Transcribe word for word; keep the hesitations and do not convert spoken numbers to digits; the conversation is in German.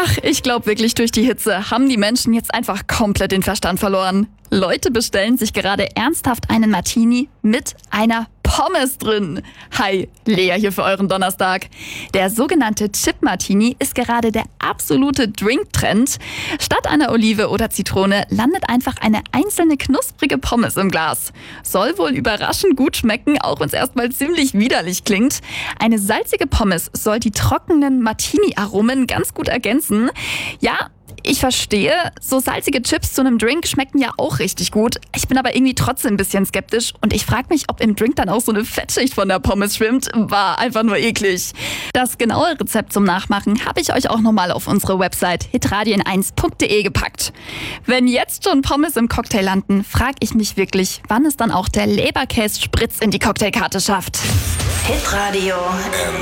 Ach, ich glaube wirklich, durch die Hitze haben die Menschen jetzt einfach komplett den Verstand verloren. Leute bestellen sich gerade ernsthaft einen Martini mit einer Pommes drin. Hi, Lea hier für euren Donnerstag. Der sogenannte Chip-Martini ist gerade der absolute Drink-Trend. Statt einer Olive oder Zitrone landet einfach eine einzelne knusprige Pommes im Glas. Soll wohl überraschend gut schmecken, auch wenn es erstmal ziemlich widerlich klingt. Eine salzige Pommes soll die trockenen Martini-Aromen ganz gut ergänzen. Ja, ich verstehe, so salzige Chips zu einem Drink schmecken ja auch richtig gut. Ich bin aber irgendwie trotzdem ein bisschen skeptisch und ich frage mich, ob im Drink dann auch so eine Fettschicht von der Pommes schwimmt. War einfach nur eklig. Das genaue Rezept zum Nachmachen habe ich euch auch nochmal auf unsere Website hitradion eins punkt de gepackt. Wenn jetzt schon Pommes im Cocktail landen, frage ich mich wirklich, wann es dann auch der Leberkäse-Spritz in die Cocktailkarte schafft. Hitradio